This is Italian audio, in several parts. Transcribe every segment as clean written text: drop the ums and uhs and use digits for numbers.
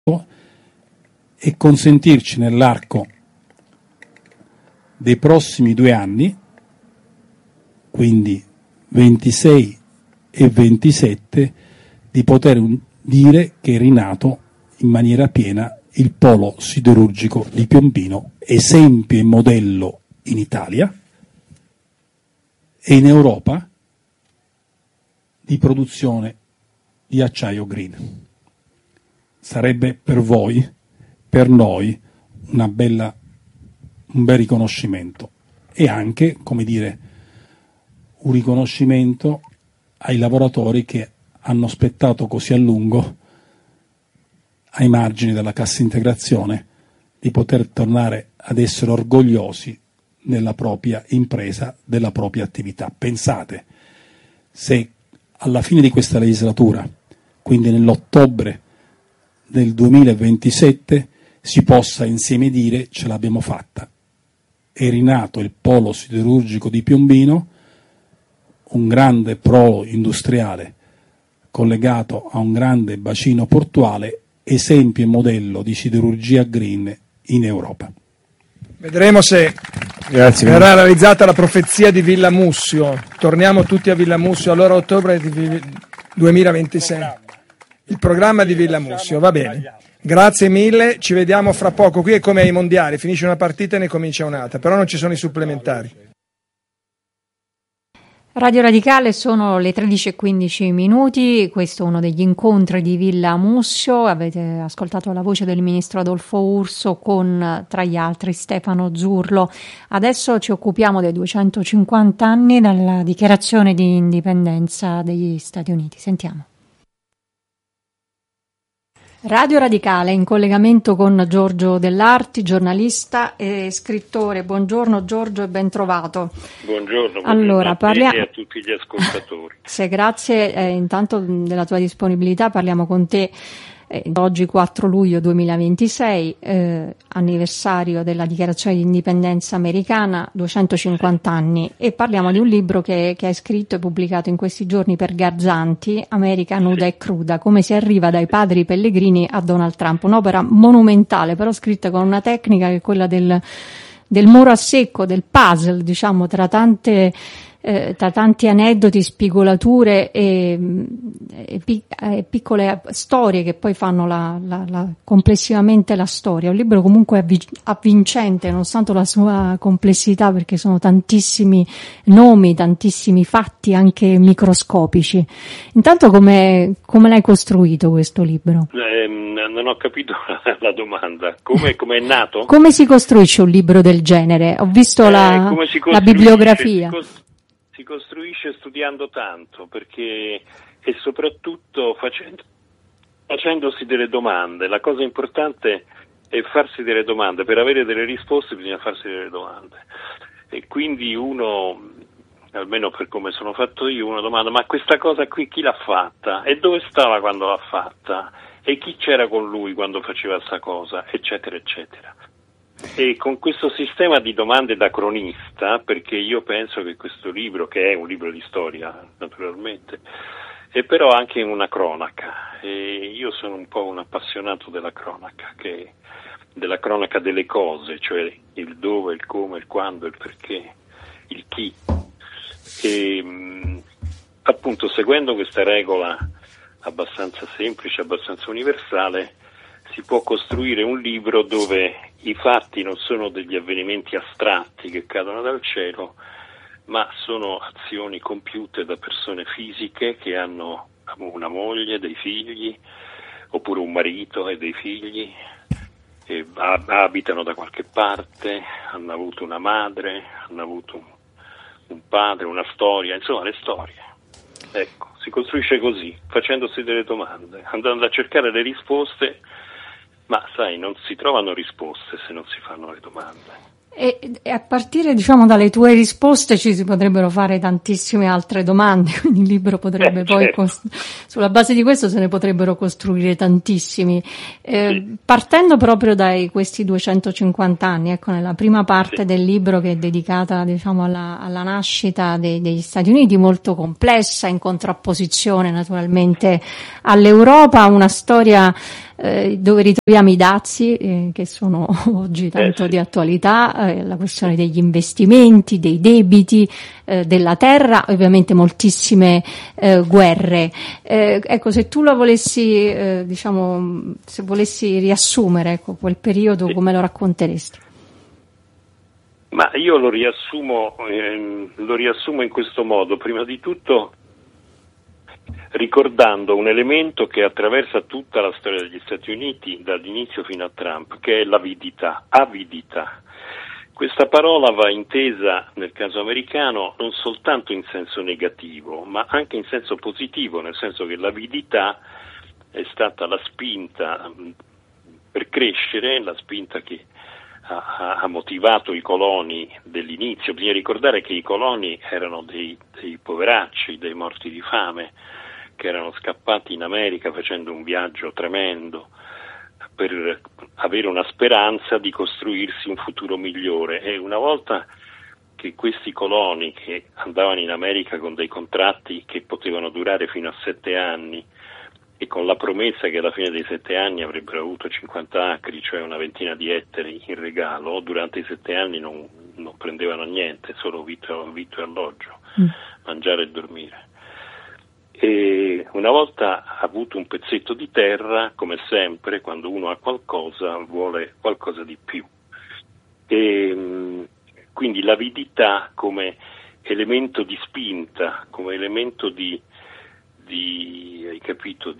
e consentirci nell'arco dei prossimi 2 anni, quindi 26 e 27, di poter dire che è rinato in maniera piena il polo siderurgico di Piombino, esempio e modello in Italia e in Europa di produzione di acciaio green. Sarebbe per voi, per noi, un bel riconoscimento e anche, come dire, un riconoscimento ai lavoratori che hanno aspettato così a lungo ai margini della cassa integrazione di poter tornare ad essere orgogliosi della propria impresa, della propria attività. Pensate, se alla fine di questa legislatura, quindi nell'ottobre del 2027, si possa insieme dire ce l'abbiamo fatta. È rinato il polo siderurgico di Piombino, un grande polo industriale collegato a un grande bacino portuale, esempio e modello di siderurgia green in Europa. Vedremo se verrà realizzata la profezia di Villa Mussio. Torniamo tutti a Villa Mussio, allora ottobre 2026. Il programma di Villa Mussio, va bene. Grazie mille, ci vediamo fra poco. Qui è come ai mondiali, finisce una partita e ne comincia un'altra, però non ci sono i supplementari. Radio Radicale, sono le 13:15, questo è uno degli incontri di Villa Mussio, avete ascoltato la voce del ministro Adolfo Urso con, tra gli altri, Stefano Zurlo. Adesso ci occupiamo dei 250 anni dalla dichiarazione di indipendenza degli Stati Uniti. Sentiamo. Radio Radicale in collegamento con Giorgio Dell'Arti, giornalista e scrittore. Buongiorno Giorgio e ben trovato. Buongiorno, allora, parliamo a tutti gli ascoltatori. Grazie intanto della tua disponibilità, parliamo con te oggi 4 luglio 2026, anniversario della dichiarazione di indipendenza americana, 250 anni, e parliamo di un libro che hai scritto e pubblicato in questi giorni per Garzanti, America nuda e cruda, come si arriva dai padri pellegrini a Donald Trump, un'opera monumentale però scritta con una tecnica che è quella del muro a secco, del puzzle, diciamo, tra tanti aneddoti, spigolature e piccole storie che poi fanno complessivamente la storia. Un libro comunque avvincente, nonostante la sua complessità, perché sono tantissimi nomi, tantissimi fatti anche microscopici. Intanto come l'hai costruito questo libro? Non ho capito la domanda. Come è nato? Come si costruisce un libro del genere? Ho visto la bibliografia. Si costruisce studiando tanto, perché e soprattutto facendosi delle domande. La cosa importante è farsi delle domande. Per avere delle risposte bisogna farsi delle domande. E quindi uno, almeno per come sono fatto io, uno domanda: ma questa cosa qui chi l'ha fatta? E dove stava quando l'ha fatta? E chi c'era con lui quando faceva sta cosa? Eccetera, eccetera. E con questo sistema di domande da cronista, perché io penso che questo libro, che è un libro di storia naturalmente, è però anche una cronaca, e io sono un po' un appassionato della cronaca delle cose, cioè il dove, il come, il quando, il perché, il chi, e appunto seguendo questa regola abbastanza semplice, abbastanza universale, si può costruire un libro dove i fatti non sono degli avvenimenti astratti che cadono dal cielo, ma sono azioni compiute da persone fisiche che hanno una moglie, dei figli, oppure un marito e dei figli, e abitano da qualche parte, hanno avuto una madre, hanno avuto un padre, una storia, insomma le storie. Ecco, si costruisce così, facendosi delle domande, andando a cercare le risposte. Ma sai, non si trovano risposte se non si fanno le domande. E a partire, diciamo, dalle tue risposte ci si potrebbero fare tantissime altre domande, quindi il libro potrebbe poi, certo. Sulla base di questo se ne potrebbero costruire tantissimi. Sì. Partendo proprio da questi 250 anni, ecco, nella prima parte del libro, che è dedicata, diciamo, alla nascita degli Stati Uniti, molto complessa, in contrapposizione naturalmente all'Europa, una storia dove ritroviamo i dazi che sono oggi tanto sì. di attualità, la questione degli investimenti, dei debiti, della terra, ovviamente moltissime guerre. Ecco, se tu lo volessi, se volessi riassumere, ecco, quel periodo, sì. come lo racconteresti? Ma io lo riassumo in questo modo. Prima di tutto ricordando un elemento che attraversa tutta la storia degli Stati Uniti dall'inizio fino a Trump, che è l'avidità. Questa parola va intesa nel caso americano non soltanto in senso negativo, ma anche in senso positivo, nel senso che l'avidità è stata la spinta per crescere, la spinta che ha motivato i coloni dell'inizio. Bisogna ricordare che i coloni erano dei poveracci, dei morti di fame, che erano scappati in America facendo un viaggio tremendo per avere una speranza di costruirsi un futuro migliore. E una volta che questi coloni, che andavano in America con dei contratti che potevano durare fino a 7 anni e con la promessa che alla fine dei 7 anni avrebbero avuto 50 acri, cioè una ventina di ettari in regalo, durante i 7 anni non prendevano niente, solo vitto e alloggio, mangiare e dormire. E una volta avuto un pezzetto di terra, come sempre, quando uno ha qualcosa, vuole qualcosa di più. E quindi l'avidità come elemento di spinta, come elemento hai capito,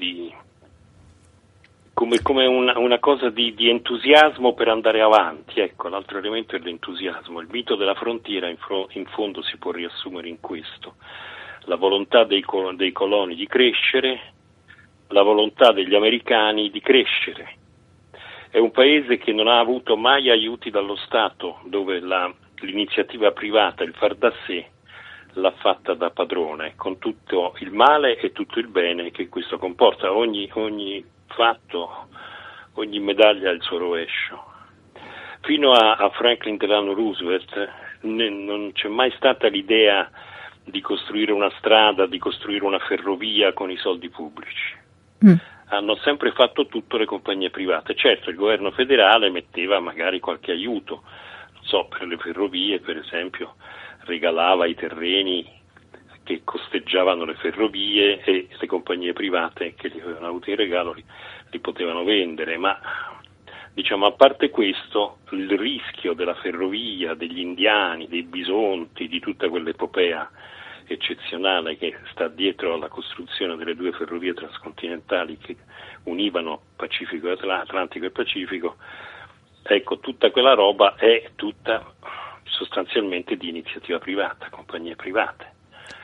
come una cosa di entusiasmo per andare avanti. Ecco, l'altro elemento è l'entusiasmo. Il mito della frontiera in fondo si può riassumere in questo. La volontà dei coloni di crescere, la volontà degli americani di crescere. È un paese che non ha avuto mai aiuti dallo Stato, dove l'iniziativa privata, il far da sé, l'ha fatta da padrone, con tutto il male e tutto il bene che questo comporta. Ogni fatto, ogni medaglia ha il suo rovescio. Fino a Franklin Delano Roosevelt non c'è mai stata l'idea di costruire una strada, di costruire una ferrovia con i soldi pubblici. Hanno sempre fatto tutto le compagnie private. Certo, il governo federale metteva magari qualche aiuto, non so, per le ferrovie, per esempio, regalava i terreni che costeggiavano le ferrovie e le compagnie private che li avevano avuti in regalo li potevano vendere, ma diciamo, a parte questo, il rischio della ferrovia, degli indiani, dei bisonti, di tutta quell'epopea eccezionale che sta dietro alla costruzione delle 2 ferrovie transcontinentali che univano Pacifico e Atlantico e Pacifico, ecco, tutta quella roba è tutta sostanzialmente di iniziativa privata, compagnie private.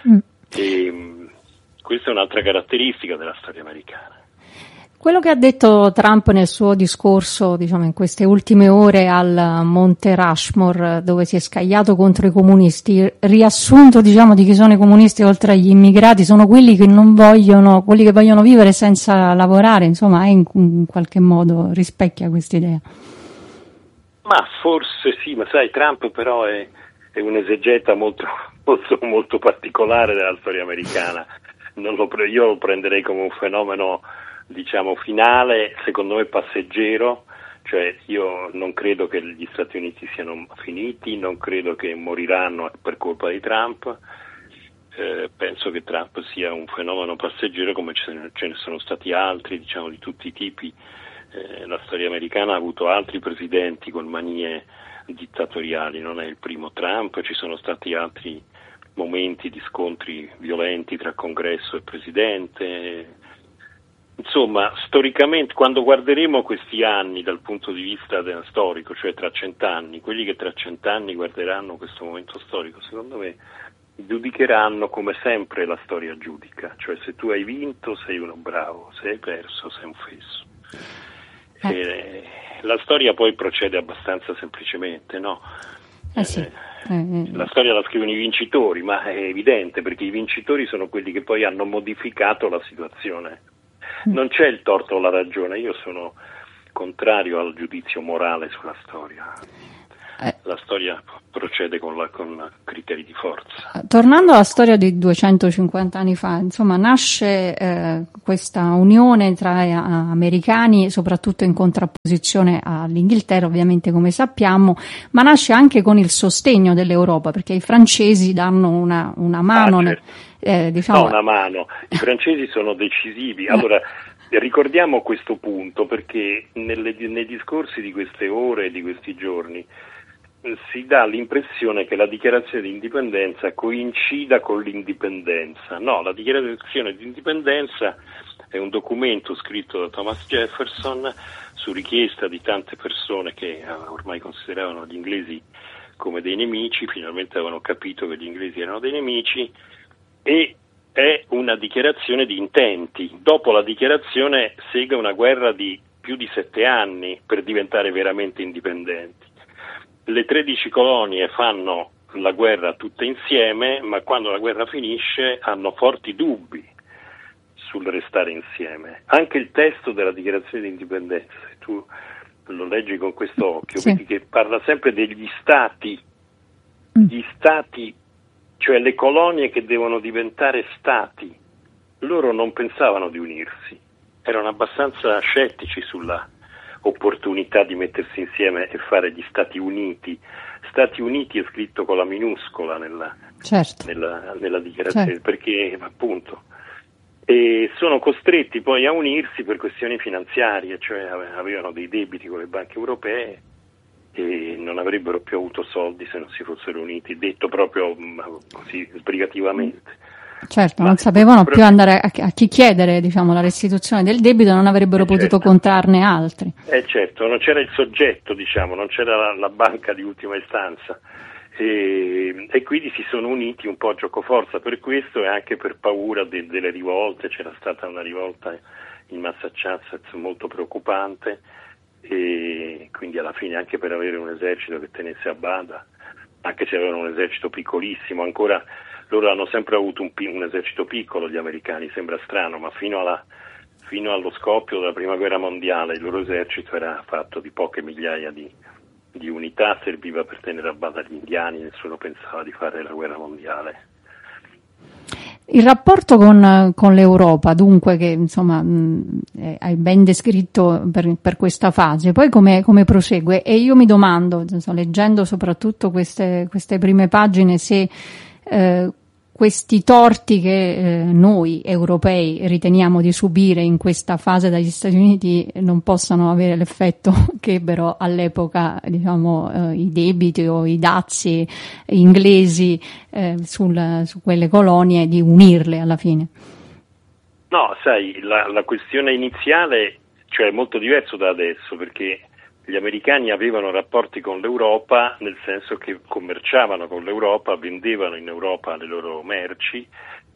E questa è un'altra caratteristica della storia americana. Quello che ha detto Trump nel suo discorso, diciamo, in queste ultime ore al Monte Rushmore, dove si è scagliato contro i comunisti, riassunto, diciamo, di chi sono i comunisti oltre agli immigrati, sono quelli che non vogliono, quelli che vogliono vivere senza lavorare, insomma, in qualche modo rispecchia quest'idea. Ma forse sì, ma sai, Trump però è un esegeta molto, molto, molto particolare della storia americana. Io lo prenderei come un fenomeno, diciamo, finale, secondo me passeggero, cioè io non credo che gli Stati Uniti siano finiti, non credo che moriranno per colpa di Trump, penso che Trump sia un fenomeno passeggero come ce ne sono stati altri, diciamo, di tutti i tipi. La storia americana ha avuto altri presidenti con manie dittatoriali, non è il primo Trump, ci sono stati altri momenti di scontri violenti tra Congresso e Presidente. Insomma, storicamente, quando guarderemo questi anni dal punto di vista storico, cioè tra 100 anni, quelli che tra 100 anni guarderanno questo momento storico, secondo me giudicheranno come sempre la storia giudica, cioè se tu hai vinto sei uno bravo, se hai perso sei un fesso. La storia poi procede abbastanza semplicemente, no? Sì. La storia la scrivono i vincitori, ma è evidente perché i vincitori sono quelli che poi hanno modificato la situazione. Non c'è il torto o la ragione, io sono contrario al giudizio morale sulla storia. la storia procede con criteri di forza. Tornando alla storia di 250 anni fa, insomma, nasce questa unione tra americani, soprattutto in contrapposizione all'Inghilterra, ovviamente, come sappiamo, ma nasce anche con il sostegno dell'Europa, perché i francesi danno una mano. Certo. Diciamo... No, una mano. I francesi sono decisivi. Allora, ricordiamo questo punto, perché nei discorsi di queste ore e di questi giorni si dà l'impressione che la dichiarazione di indipendenza coincida con l'indipendenza. No, la dichiarazione di indipendenza è un documento scritto da Thomas Jefferson su richiesta di tante persone che ormai consideravano gli inglesi come dei nemici, finalmente avevano capito che gli inglesi erano dei nemici, e è una dichiarazione di intenti. Dopo la dichiarazione segue una guerra di più di 7 anni per diventare veramente indipendenti. Le 13 colonie fanno la guerra tutte insieme, ma quando la guerra finisce hanno forti dubbi sul restare insieme. Anche il testo della dichiarazione di indipendenza, se tu lo leggi con questo occhio, sì, vedi che parla sempre degli stati, gli stati, cioè le colonie che devono diventare stati. Loro non pensavano di unirsi, erano abbastanza scettici sulla opportunità di mettersi insieme e fare gli Stati Uniti. Stati Uniti è scritto con la minuscola nella dichiarazione, certo, perché appunto sono costretti poi a unirsi per questioni finanziarie, cioè avevano dei debiti con le banche europee e non avrebbero più avuto soldi se non si fossero uniti, detto proprio così sbrigativamente. Certo, non sapevano più andare a chi chiedere, diciamo, la restituzione del debito, non avrebbero potuto contarne altri. Certo, non c'era il soggetto, diciamo, non c'era la banca di ultima istanza e quindi si sono uniti un po' a giocoforza per questo e anche per paura delle rivolte. C'era stata una rivolta in Massachusetts molto preoccupante e quindi alla fine anche per avere un esercito che tenesse a bada, anche se avevano un esercito piccolissimo ancora. Loro hanno sempre avuto un esercito piccolo, gli americani, sembra strano, ma fino allo scoppio della Prima Guerra Mondiale il loro esercito era fatto di poche migliaia di unità, serviva per tenere a bada gli indiani, nessuno pensava di fare la guerra mondiale. Il rapporto con l'Europa, dunque, che insomma hai ben descritto per questa fase, poi come prosegue? E io mi domando, leggendo soprattutto queste prime pagine, se questi torti che noi europei riteniamo di subire in questa fase dagli Stati Uniti non possano avere l'effetto che ebbero all'epoca, diciamo, i debiti o i dazi inglesi su quelle colonie, di unirle alla fine. No, sai, la questione iniziale, cioè, è molto diverso da adesso, perché gli americani avevano rapporti con l'Europa, nel senso che commerciavano con l'Europa, vendevano in Europa le loro merci,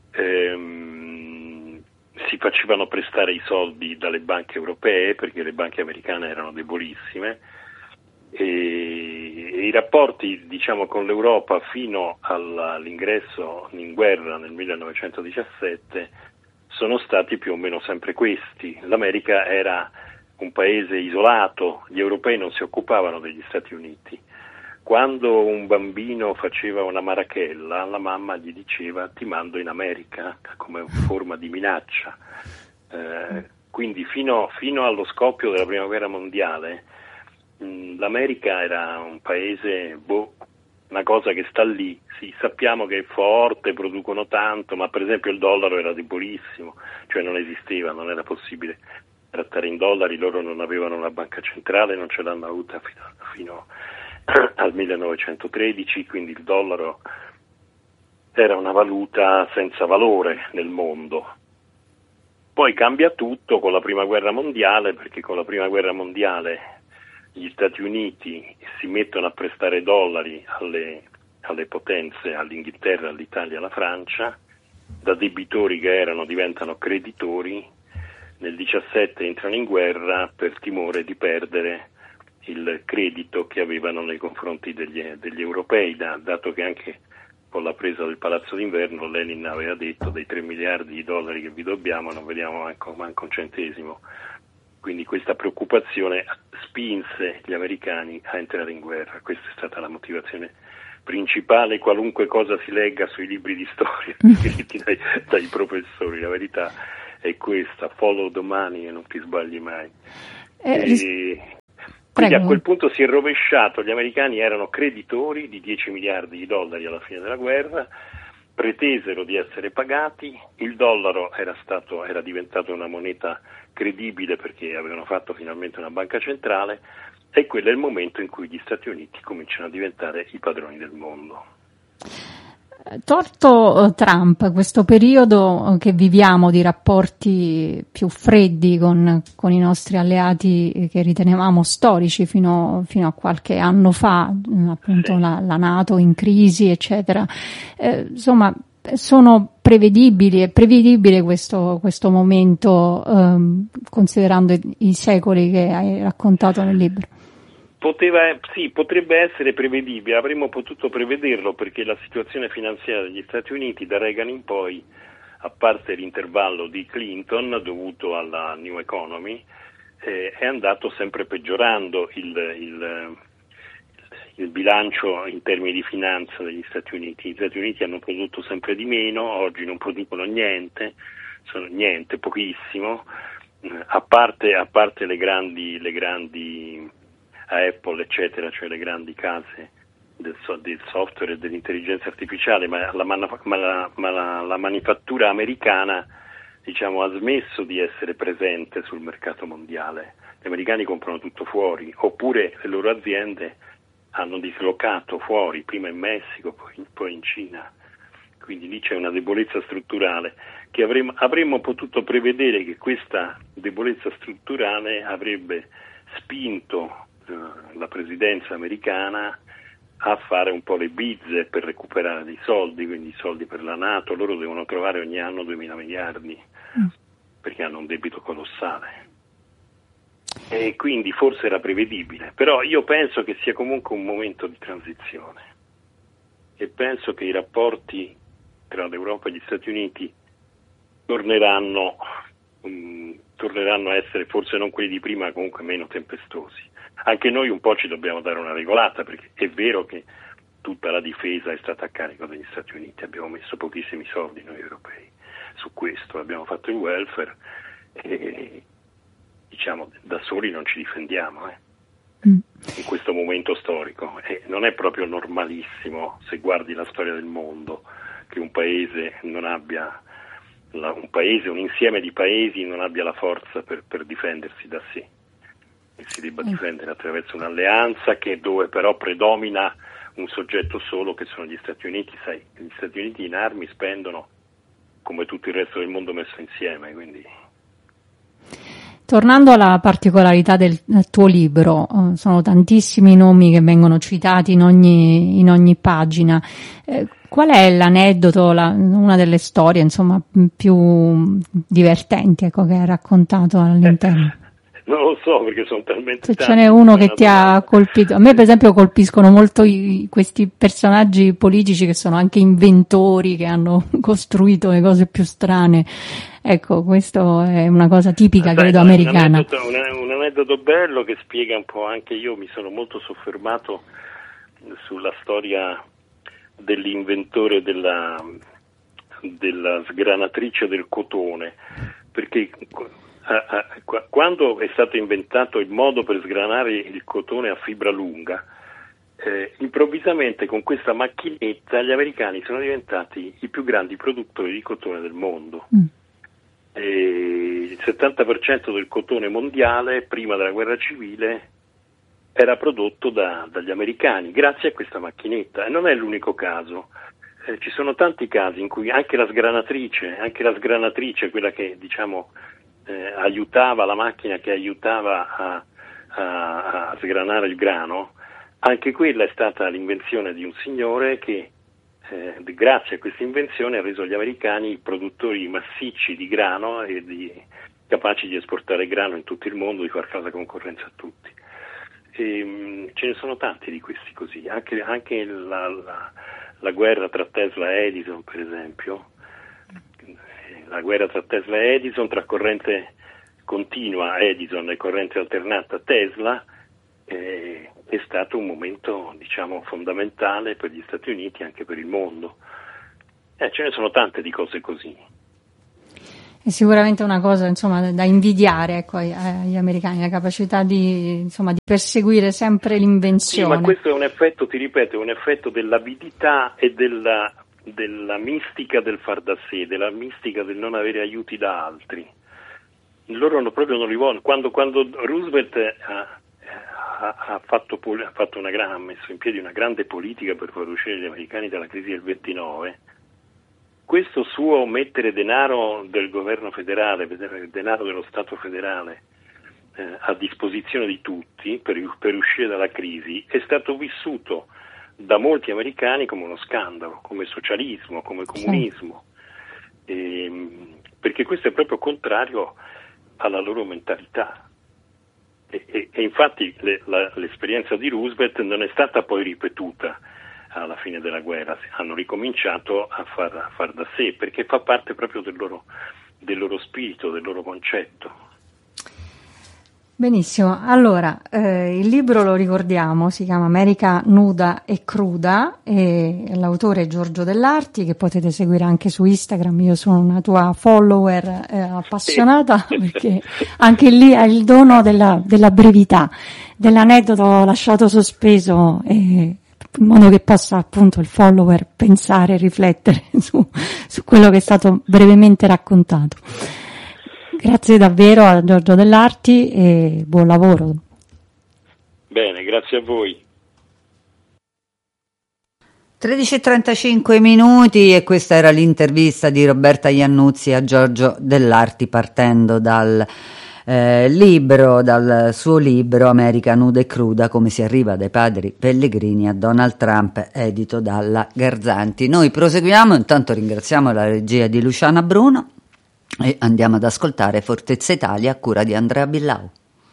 si facevano prestare i soldi dalle banche europee perché le banche americane erano debolissime e i rapporti, diciamo, con l'Europa fino all'ingresso in guerra nel 1917 sono stati più o meno sempre questi. L'America era un paese isolato, gli europei non si occupavano degli Stati Uniti. Quando un bambino faceva una marachella, la mamma gli diceva: ti mando in America, come forma di minaccia. Quindi fino allo scoppio della Prima Guerra Mondiale l'America era un paese, una cosa che sta lì. Sì, sappiamo che è forte, producono tanto, ma per esempio il dollaro era debolissimo, cioè non esisteva, non era possibile trattare in dollari. Loro non avevano una banca centrale, non ce l'hanno avuta fino al 1913, quindi il dollaro era una valuta senza valore nel mondo. Poi cambia tutto con la Prima Guerra Mondiale, perché con la Prima Guerra Mondiale gli Stati Uniti si mettono a prestare dollari alle potenze, all'Inghilterra, all'Italia, alla Francia, da debitori che erano diventano creditori. Nel 17 entrano in guerra per timore di perdere il credito che avevano nei confronti degli europei, dato che anche con la presa del Palazzo d'Inverno Lenin aveva detto: dei 3 miliardi di dollari che vi dobbiamo non vediamo manco un centesimo. Quindi questa preoccupazione spinse gli americani a entrare in guerra. Questa è stata la motivazione principale, qualunque cosa si legga sui libri di storia scritti dai professori. La verità è questa: follow the money e non ti sbagli mai. Quindi a quel punto si è rovesciato, gli americani erano creditori di 10 miliardi di dollari alla fine della guerra, pretesero di essere pagati, il dollaro era diventato una moneta credibile perché avevano fatto finalmente una banca centrale, e quello è il momento in cui gli Stati Uniti cominciano a diventare i padroni del mondo. Tolto Trump, questo periodo che viviamo di rapporti più freddi con i nostri alleati che ritenevamo storici fino a qualche anno fa, appunto la NATO in crisi, eccetera, insomma, sono prevedibili, è prevedibile questo momento, considerando i secoli che hai raccontato nel libro? Potrebbe essere prevedibile, avremmo potuto prevederlo, perché la situazione finanziaria degli Stati Uniti da Reagan in poi, a parte l'intervallo di Clinton dovuto alla New Economy, è andato sempre peggiorando il bilancio in termini di finanza degli Stati Uniti. Gli Stati Uniti hanno prodotto sempre di meno, oggi non producono niente, pochissimo, a parte le grandi Apple, eccetera, cioè le grandi case del software e dell'intelligenza artificiale, ma la manifattura americana, diciamo, ha smesso di essere presente sul mercato mondiale. Gli americani comprano tutto fuori, oppure le loro aziende hanno dislocato fuori, prima in Messico, poi in Cina. Quindi lì c'è una debolezza strutturale che avremmo potuto prevedere, che questa debolezza strutturale avrebbe spinto la presidenza americana a fare un po' le bizze per recuperare dei soldi, quindi i soldi per la NATO. Loro devono trovare ogni anno 2.000 miliardi perché hanno un debito colossale, e quindi forse era prevedibile. Però io penso che sia comunque un momento di transizione, e penso che i rapporti tra l'Europa e gli Stati Uniti torneranno a essere, forse non quelli di prima, ma comunque meno tempestosi. Anche noi un po' ci dobbiamo dare una regolata, perché è vero che tutta la difesa è stata a carico degli Stati Uniti, abbiamo messo pochissimi soldi noi europei su questo, abbiamo fatto il welfare e diciamo da soli non ci difendiamo in questo momento storico, e non è proprio normalissimo, se guardi la storia del mondo, che un paese non abbia un insieme di paesi non abbia la forza per difendersi da sé, e si debba difendere attraverso un'alleanza dove però predomina un soggetto solo, che sono gli Stati Uniti. Sai, gli Stati Uniti in armi spendono come tutto il resto del mondo messo insieme, quindi. Tornando alla particolarità del tuo libro, sono tantissimi nomi che vengono citati in ogni pagina. Qual è l'aneddoto, una delle storie, insomma, più divertenti, ecco, che hai raccontato all'interno? Non lo so, perché sono talmente Se tanti. Ce n'è uno che ti ha colpito. A me, per esempio, colpiscono molto questi personaggi politici che sono anche inventori, che hanno costruito le cose più strane. Ecco, questo è una cosa tipica, credo, americana. Un aneddoto bello che spiega un po', anche io mi sono molto soffermato sulla storia dell'inventore della sgranatrice del cotone, perché quando è stato inventato il modo per sgranare il cotone a fibra lunga, improvvisamente con questa macchinetta gli americani sono diventati i più grandi produttori di cotone del mondo. Il 70% del cotone mondiale prima della guerra civile era prodotto dagli americani grazie a questa macchinetta, e non è l'unico caso. Ci sono tanti casi in cui anche la sgranatrice, quella che diciamo aiutava, la macchina che aiutava a sgranare il grano, anche quella è stata l'invenzione di un signore che grazie a questa invenzione ha reso gli americani produttori massicci di grano e capaci di esportare grano in tutto il mondo, di far fare la concorrenza a tutti. E, ce ne sono tanti di questi così, anche la guerra tra Tesla e Edison, per esempio, la guerra tra Tesla e Edison, tra corrente continua Edison e corrente alternata Tesla, è stato un momento, diciamo, fondamentale per gli Stati Uniti e anche per il mondo. Ce ne sono tante di cose così. È sicuramente una cosa, insomma, da invidiare, ecco, agli americani, la capacità di perseguire sempre l'invenzione. Sì, ma questo è un effetto, ti ripeto, è un effetto dell'avidità e della mistica del far da sé, della mistica del non avere aiuti da altri. Loro proprio non li vogliono. Quando Roosevelt ha messo in piedi una grande politica per far uscire gli americani dalla crisi del 29, questo suo mettere denaro del governo federale, denaro dello Stato federale a disposizione di tutti per uscire dalla crisi, è stato vissuto da molti americani come uno scandalo, come socialismo, come comunismo, perché questo è proprio contrario alla loro mentalità. E infatti l'esperienza di Roosevelt non è stata poi ripetuta alla fine della guerra, hanno ricominciato a far da sé, perché fa parte proprio del loro spirito, del loro concetto. Benissimo, allora il libro, lo ricordiamo, si chiama America nuda e cruda, e l'autore è Giorgio Dell'Arti, che potete seguire anche su Instagram. Io sono una tua follower appassionata, perché anche lì hai il dono della brevità, dell'aneddoto lasciato sospeso, in modo che possa appunto il follower pensare e riflettere su quello che è stato brevemente raccontato. Grazie davvero a Giorgio Dell'Arti e buon lavoro. Bene, grazie a voi. 13:35 e questa era l'intervista di Roberta Iannuzzi a Giorgio Dell'Arti, partendo dal suo libro America nuda e cruda, come si arriva dai padri pellegrini a Donald Trump, edito dalla Garzanti. Noi proseguiamo, intanto ringraziamo la regia di Luciana Bruno e andiamo ad ascoltare Fortezza Italia a cura di Andrea Billau.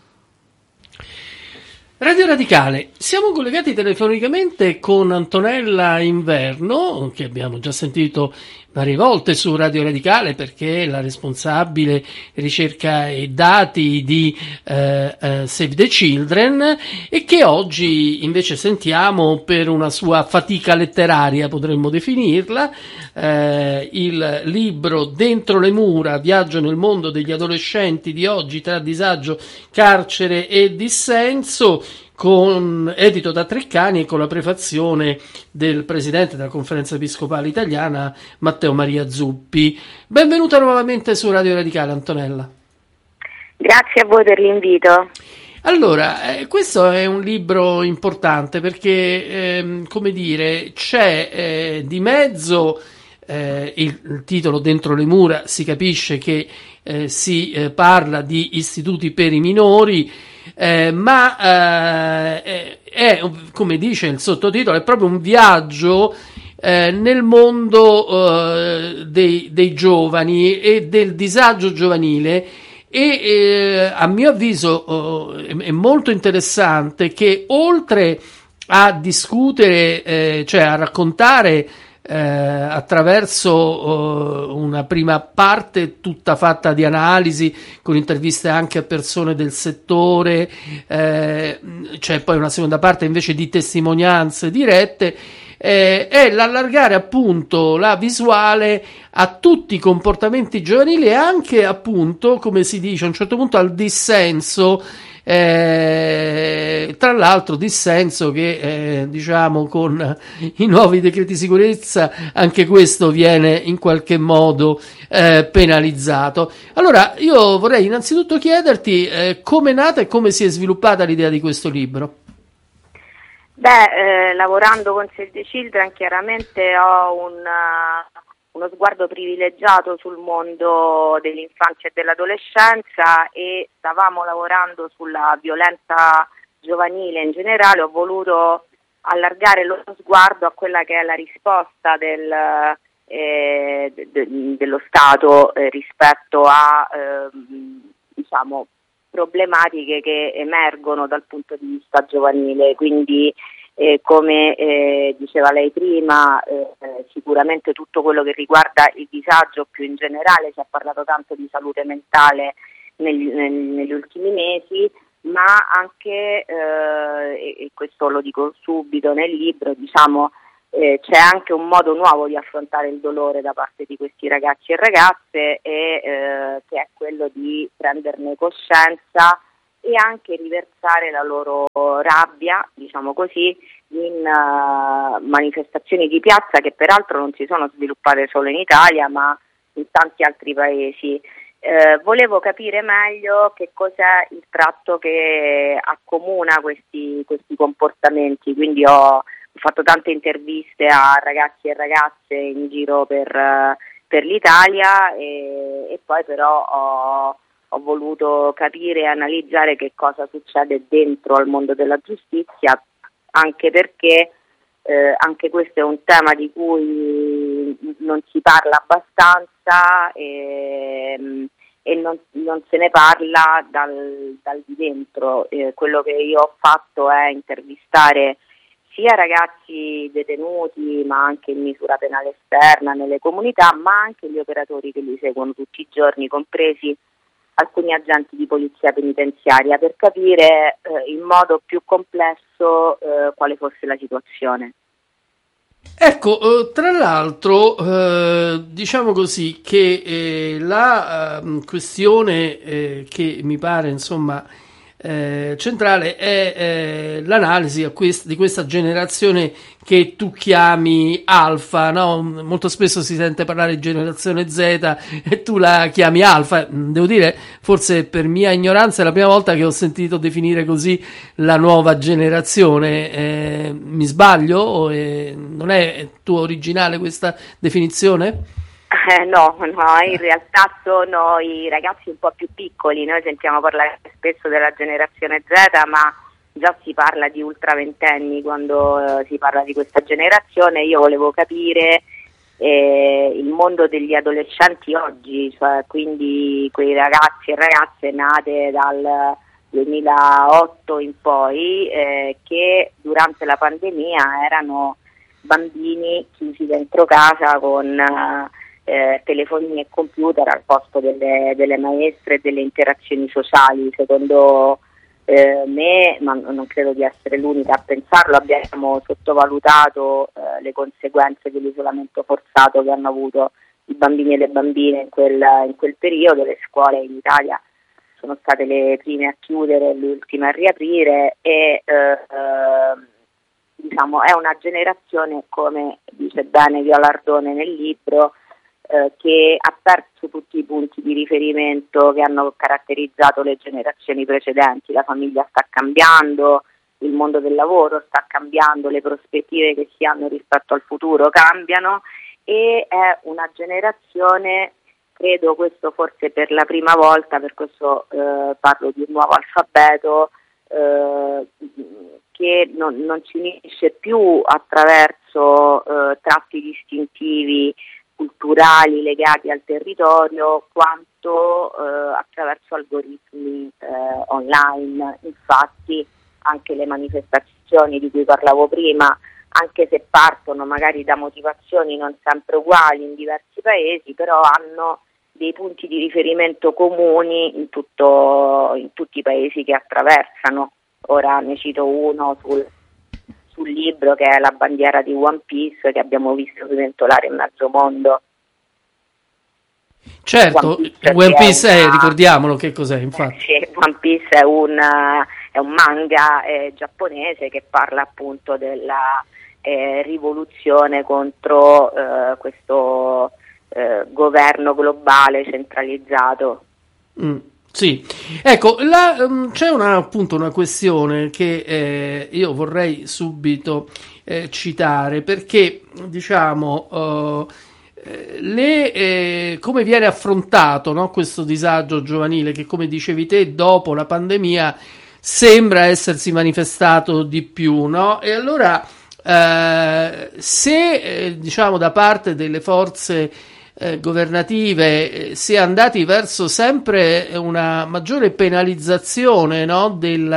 Radio Radicale, siamo collegati telefonicamente con Antonella Inverno, che abbiamo già sentito varie volte su Radio Radicale perché è la responsabile ricerca e dati di Save the Children, e che oggi invece sentiamo per una sua fatica letteraria, potremmo definirla, il libro Dentro le mura, viaggio nel mondo degli adolescenti di oggi tra disagio, carcere e dissenso, edito da Treccani e con la prefazione del presidente della Conferenza Episcopale Italiana Matteo Maria Zuppi. Benvenuta nuovamente su Radio Radicale, Antonella. Grazie a voi per l'invito. Allora, questo è un libro importante perché, come dire, c'è di mezzo il titolo Dentro le mura, si capisce che si parla di istituti per i minori, ma è, come dice il sottotitolo, è proprio un viaggio nel mondo dei giovani e del disagio giovanile, e a mio avviso è molto interessante che, oltre a discutere, cioè a raccontare attraverso una prima parte tutta fatta di analisi con interviste anche a persone del settore, c'è poi una seconda parte invece di testimonianze dirette, è l'allargare appunto la visuale a tutti i comportamenti giovanili e anche appunto, come si dice a un certo punto, al dissenso. Tra l'altro dissenso che diciamo con i nuovi decreti sicurezza anche questo viene in qualche modo penalizzato. Allora io vorrei innanzitutto chiederti come è nata e come si è sviluppata l'idea di questo libro. Lavorando con Save the Children chiaramente ho uno sguardo privilegiato sul mondo dell'infanzia e dell'adolescenza, e stavamo lavorando sulla violenza giovanile in generale. Ho voluto allargare lo sguardo a quella che è la risposta dello Stato rispetto a problematiche che emergono dal punto di vista giovanile. Quindi come diceva lei prima, sicuramente tutto quello che riguarda il disagio più in generale. Si è parlato tanto di salute mentale negli ultimi mesi, ma anche, e questo lo dico subito nel libro, diciamo, c'è anche un modo nuovo di affrontare il dolore da parte di questi ragazzi e ragazze, che è quello di prenderne coscienza e anche riversare la loro rabbia, diciamo così, in manifestazioni di piazza che peraltro non si sono sviluppate solo in Italia ma in tanti altri paesi. Volevo capire meglio che cos'è il tratto che accomuna questi comportamenti, quindi ho fatto tante interviste a ragazzi e ragazze in giro per l'Italia e poi però ho voluto capire e analizzare che cosa succede dentro al mondo della giustizia, anche perché anche questo è un tema di cui non si parla abbastanza e non se ne parla dal di dentro. Quello che io ho fatto è intervistare sia ragazzi detenuti ma anche in misura penale esterna nelle comunità, ma anche gli operatori che li seguono tutti i giorni, compresi alcuni agenti di polizia penitenziaria, per capire in modo più complesso quale fosse la situazione. Ecco, tra l'altro, diciamo così che la questione che mi pare insomma centrale è l'analisi di questa generazione che tu chiami alfa, no? Molto spesso si sente parlare di generazione Z e tu la chiami alfa. Devo dire, forse per mia ignoranza è la prima volta che ho sentito definire così la nuova generazione. Mi sbaglio? Non è tua originale questa definizione? No, in realtà sono i ragazzi un po' più piccoli. Noi sentiamo parlare spesso della generazione Z, ma già si parla di ultraventenni quando si parla di questa generazione. Io volevo capire il mondo degli adolescenti oggi, cioè quindi quei ragazzi e ragazze nate dal 2008 in poi, che durante la pandemia erano bambini chiusi dentro casa con telefonini e computer al posto delle maestre e delle interazioni sociali. Secondo me, ma non credo di essere l'unica a pensarlo, abbiamo sottovalutato le conseguenze dell'isolamento forzato che hanno avuto i bambini e le bambine in quel periodo. Le scuole in Italia sono state le prime a chiudere, le ultime a riaprire e diciamo è una generazione, come dice bene Viola Ardone nel libro, che ha perso tutti i punti di riferimento che hanno caratterizzato le generazioni precedenti. La famiglia sta cambiando, il mondo del lavoro sta cambiando, le prospettive che si hanno rispetto al futuro cambiano e è una generazione, credo questo forse per la prima volta, per questo parlo di un nuovo alfabeto, che non si unisce più attraverso tratti distintivi culturali legati al territorio quanto attraverso algoritmi online. Infatti anche le manifestazioni di cui parlavo prima, anche se partono magari da motivazioni non sempre uguali in diversi paesi, però hanno dei punti di riferimento comuni in tutti i paesi che attraversano. Ora ne cito uno sul libro, che è la bandiera di One Piece, che abbiamo visto sventolare in mezzo mondo. Certo, One Piece ricordiamolo che cos'è, infatti. Sì, One Piece è un manga giapponese che parla appunto della rivoluzione contro questo governo globale centralizzato. Sì, ecco, c'è appunto una questione che io vorrei subito citare, perché diciamo come viene affrontato, no, questo disagio giovanile che, come dicevi te, dopo la pandemia sembra essersi manifestato di più, no? E allora se diciamo da parte delle forze governative si è andati verso sempre una maggiore penalizzazione, no, del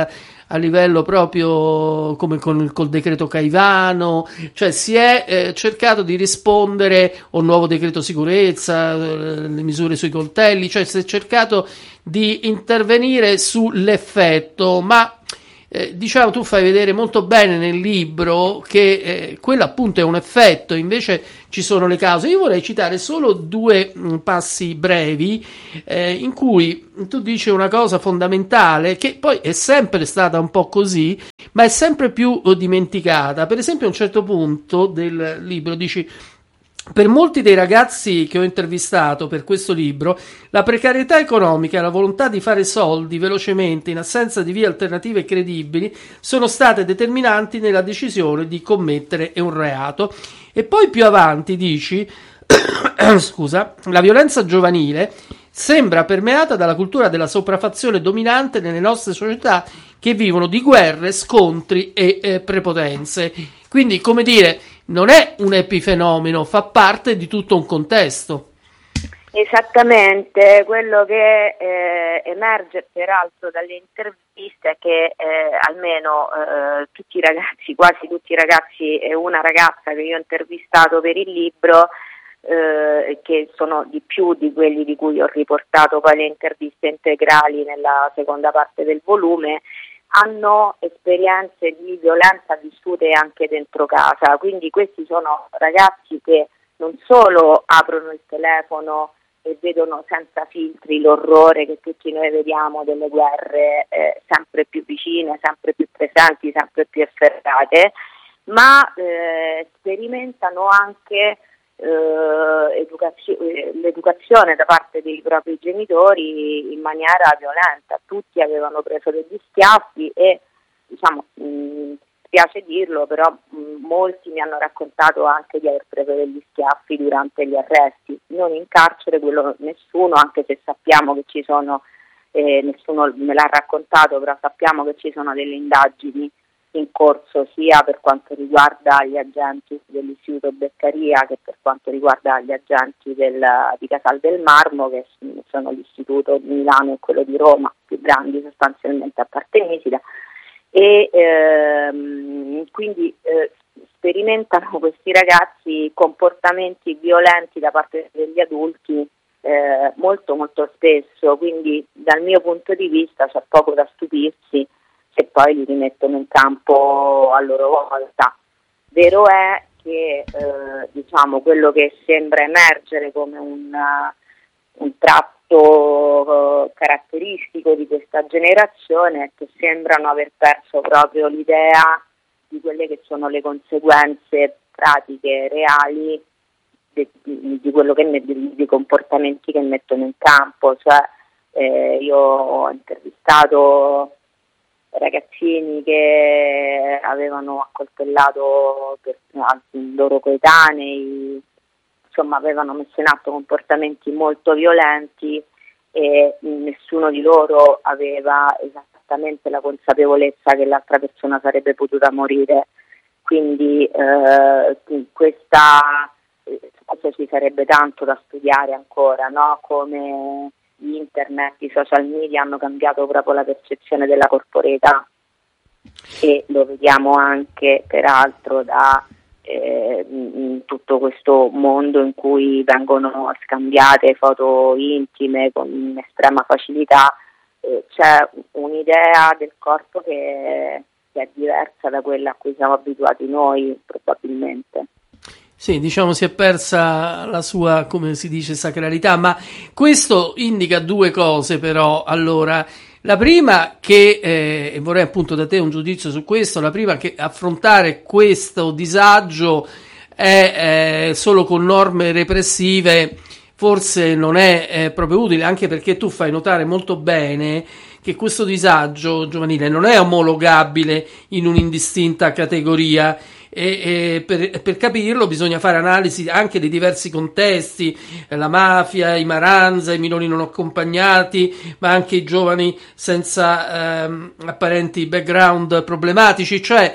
a livello proprio come col decreto Caivano, cioè si è cercato di rispondere a un nuovo decreto sicurezza, le misure sui coltelli, cioè si è cercato di intervenire sull'effetto, ma diciamo, tu fai vedere molto bene nel libro che quello appunto è un effetto, invece ci sono le cause. Io vorrei citare solo due passi brevi in cui tu dici una cosa fondamentale che poi è sempre stata un po' così, ma è sempre più dimenticata. Per esempio, a un certo punto del libro dici: per molti dei ragazzi che ho intervistato per questo libro, la precarietà economica e la volontà di fare soldi velocemente in assenza di vie alternative credibili sono state determinanti nella decisione di commettere un reato. E poi più avanti dici scusa, la violenza giovanile sembra permeata dalla cultura della sopraffazione dominante nelle nostre società che vivono di guerre, scontri e prepotenze. Quindi, come dire, non è un epifenomeno, fa parte di tutto un contesto. Esattamente, quello che emerge peraltro dalle interviste è che almeno tutti i ragazzi, quasi tutti i ragazzi e una ragazza che io ho intervistato per il libro, che sono di più di quelli di cui ho riportato poi le interviste integrali nella seconda parte del volume, hanno esperienze di violenza vissute anche dentro casa. Quindi questi sono ragazzi che non solo aprono il telefono e vedono senza filtri l'orrore che tutti noi vediamo delle guerre sempre più vicine, sempre più presenti, sempre più efferate, ma sperimentano anche l'educazione da parte dei propri genitori in maniera violenta. Tutti avevano preso degli schiaffi e, diciamo, spiace dirlo, però molti mi hanno raccontato anche di aver preso degli schiaffi durante gli arresti, non in carcere, quello nessuno, anche se sappiamo che ci sono, nessuno me l'ha raccontato, però sappiamo che ci sono delle indagini in corso sia per quanto riguarda gli agenti dell'Istituto Beccaria che per quanto riguarda gli agenti di Casal del Marmo, che sono l'istituto di Milano e quello di Roma, più grandi sostanzialmente a parte Nisida, e quindi sperimentano questi ragazzi comportamenti violenti da parte degli adulti molto molto spesso, quindi dal mio punto di vista c'è poco da stupirsi se poi li rimettono in campo a loro volta. Vero è che diciamo quello che sembra emergere come un tratto caratteristico di questa generazione è che sembrano aver perso proprio l'idea di quelle che sono le conseguenze pratiche reali di quello dei comportamenti che mettono in campo. Cioè io ho intervistato ragazzini che avevano accoltellato loro coetanei, insomma avevano messo in atto comportamenti molto violenti e nessuno di loro aveva esattamente la consapevolezza che l'altra persona sarebbe potuta morire. Quindi questa ci sarebbe tanto da studiare ancora, no? Come internet, i social media hanno cambiato proprio la percezione della corporeità, e lo vediamo anche peraltro da tutto questo mondo in cui vengono scambiate foto intime con estrema facilità. C'è un'idea del corpo che è diversa da quella a cui siamo abituati noi, probabilmente. Sì, diciamo si è persa la sua, come si dice, sacralità, ma questo indica due cose però. Allora, la prima che, vorrei appunto da te un giudizio su questo, la prima che affrontare questo disagio è solo con norme repressive forse non è proprio utile, anche perché tu fai notare molto bene che questo disagio giovanile non è omologabile in un'indistinta categoria. E per capirlo bisogna fare analisi anche dei diversi contesti, la mafia, i maranza, i minori non accompagnati, ma anche i giovani senza apparenti background problematici, cioè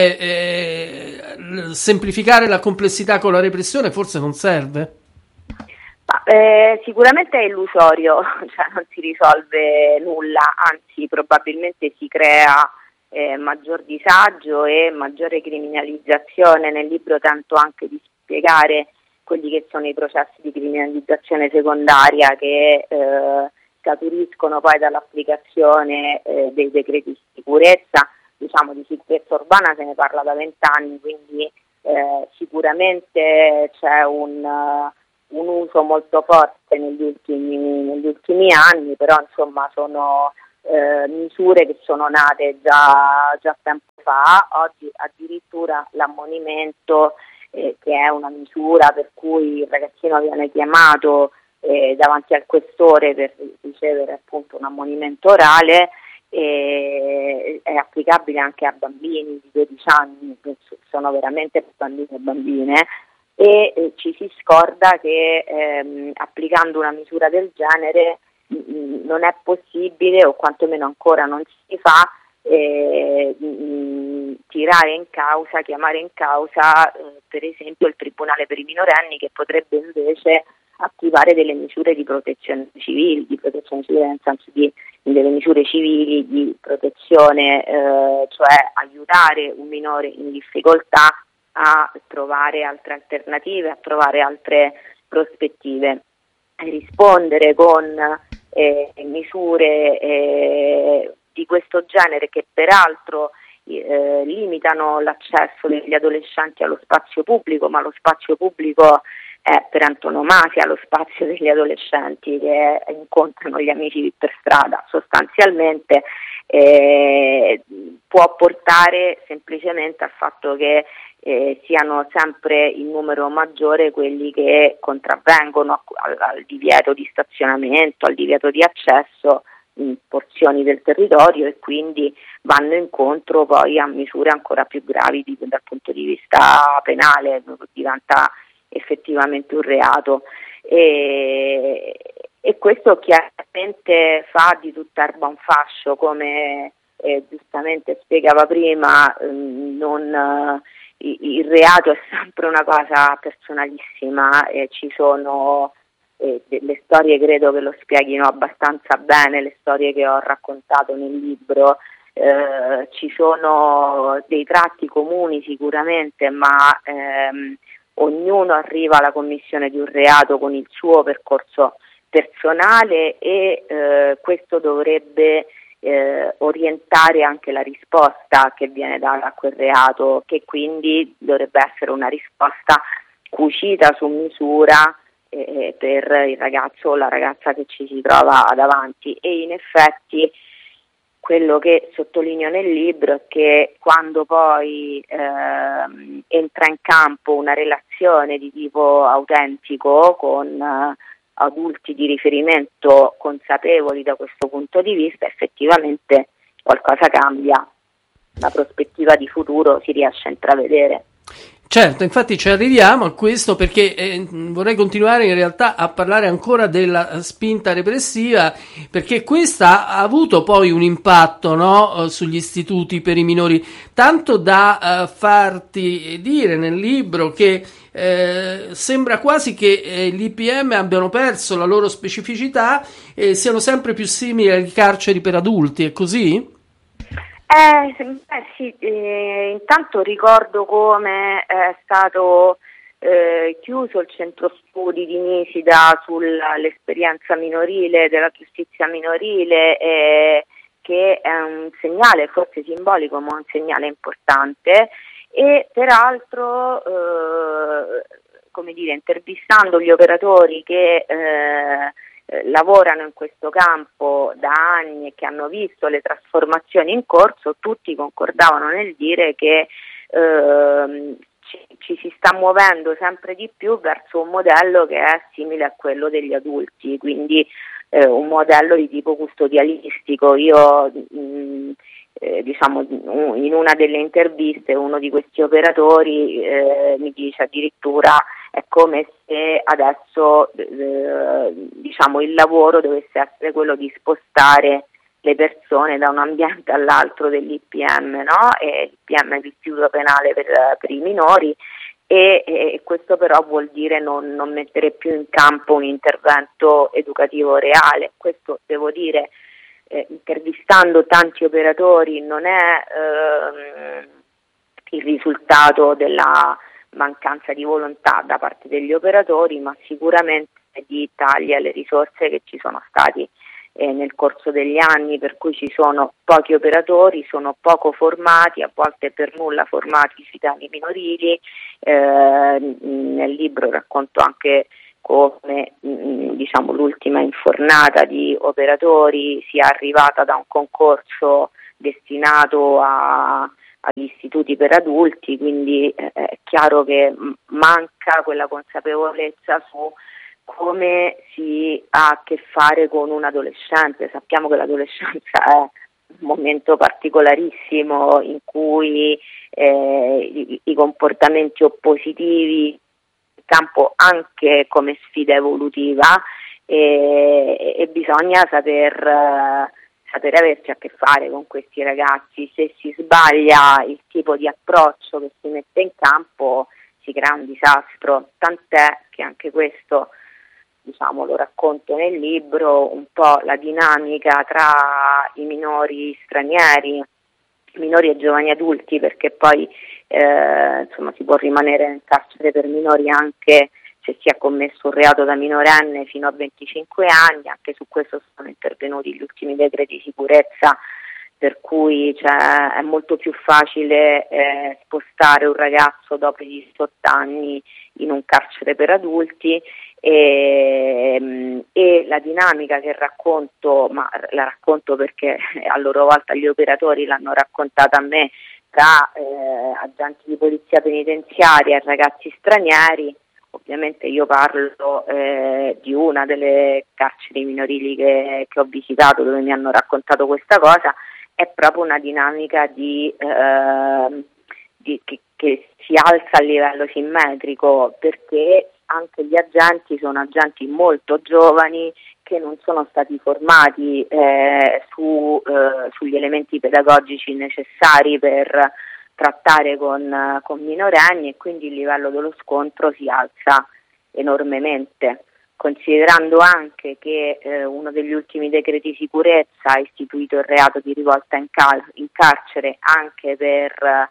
semplificare la complessità con la repressione forse non serve? Sicuramente è illusorio, cioè non si risolve nulla, anzi probabilmente si crea maggior disagio e maggiore criminalizzazione. Nel libro tento anche di spiegare quelli che sono i processi di criminalizzazione secondaria che scaturiscono poi dall'applicazione dei decreti di sicurezza. Diciamo di sicurezza urbana se ne parla da 20 anni, quindi sicuramente c'è un uso molto forte negli ultimi anni, però insomma sono misure che sono nate già tempo fa. Oggi addirittura l'ammonimento, che è una misura per cui il ragazzino viene chiamato davanti al questore per ricevere appunto un ammonimento orale, è applicabile anche a bambini di 12 anni, che sono veramente bambini e bambine, e ci si scorda che applicando una misura del genere non è possibile, o quantomeno ancora non si fa, chiamare in causa per esempio il Tribunale per i minorenni, che potrebbe invece attivare delle misure di protezione civile nel senso di delle misure civili di protezione, cioè aiutare un minore in difficoltà a trovare altre alternative, a trovare altre prospettive, a rispondere con misure di questo genere, che peraltro limitano l'accesso degli adolescenti allo spazio pubblico, ma lo spazio pubblico è per antonomasia lo spazio degli adolescenti che incontrano gli amici per strada. Sostanzialmente può portare semplicemente al fatto che siano sempre in numero maggiore quelli che contravvengono al divieto di stazionamento, al divieto di accesso in porzioni del territorio, e quindi vanno incontro poi a misure ancora più gravi dal punto di vista penale, diventa effettivamente un reato, e questo chiaramente fa di tutta erba un fascio, come giustamente spiegava prima. Il reato è sempre una cosa personalissima, ci sono le storie, credo che lo spieghino abbastanza bene, le storie che ho raccontato nel libro. Ci sono dei tratti comuni sicuramente, ma ognuno arriva alla commissione di un reato con il suo percorso personale, e questo dovrebbe orientare anche la risposta che viene data a quel reato, che quindi dovrebbe essere una risposta cucita su misura per il ragazzo o la ragazza che ci si trova davanti. E in effetti quello che sottolineo nel libro è che quando poi entra in campo una relazione di tipo autentico con adulti di riferimento consapevoli da questo punto di vista, effettivamente qualcosa cambia, la prospettiva di futuro si riesce a intravedere. Certo, infatti ci arriviamo a questo perché vorrei continuare in realtà a parlare ancora della spinta repressiva, perché questa ha avuto poi un impatto, no, sugli istituti per i minori, tanto da farti dire nel libro che sembra quasi che gli IPM abbiano perso la loro specificità e siano sempre più simili alle carceri per adulti, è così? Sì, intanto ricordo come è stato chiuso il centro studi di Nisida sull'esperienza minorile, della giustizia minorile, che è un segnale forse simbolico, ma un segnale importante. E peraltro, intervistando gli operatori che lavorano in questo campo da anni e che hanno visto le trasformazioni in corso, tutti concordavano nel dire che ci si sta muovendo sempre di più verso un modello che è simile a quello degli adulti, quindi un modello di tipo custodialistico. Io in una delle interviste uno di questi operatori mi dice addirittura è come se adesso il lavoro dovesse essere quello di spostare le persone da un ambiente all'altro dell'IPM, no? E l'IPM è l'istituto penale per i minori, e questo però vuol dire non mettere più in campo un intervento educativo reale. Questo devo dire intervistando tanti operatori non è il risultato della mancanza di volontà da parte degli operatori, ma sicuramente di tagli alle risorse che ci sono stati nel corso degli anni, per cui ci sono pochi operatori, sono poco formati, a volte per nulla formati sui temi minorili. Nel libro racconto anche come l'ultima infornata di operatori sia arrivata da un concorso destinato agli istituti per adulti, quindi è chiaro che manca quella consapevolezza su come si ha a che fare con un adolescente. Sappiamo che l'adolescenza è un momento particolarissimo in cui i comportamenti oppositivi in campo anche come sfida evolutiva e bisogna saper averci a che fare con questi ragazzi. Se si sbaglia il tipo di approccio che si mette in campo si crea un disastro, tant'è che anche questo lo racconto nel libro, un po' la dinamica tra i minori stranieri, minori e giovani adulti, perché poi si può rimanere in carcere per minori anche se si è commesso un reato da minorenne fino a 25 anni, anche su questo sono intervenuti gli ultimi decreti di sicurezza, per cui è molto più facile spostare un ragazzo dopo i 18 anni in un carcere per adulti e la dinamica che racconto, ma la racconto perché a loro volta gli operatori l'hanno raccontata a me, tra agenti di polizia penitenziaria e ragazzi stranieri. Ovviamente io parlo di una delle carceri minorili che ho visitato, dove mi hanno raccontato questa cosa. È proprio una dinamica che si alza a livello simmetrico, perché anche gli agenti sono agenti molto giovani che non sono stati formati sugli elementi pedagogici necessari per trattare con minorenni, e quindi il livello dello scontro si alza enormemente, considerando anche che uno degli ultimi decreti di sicurezza ha istituito il reato di rivolta in carcere anche per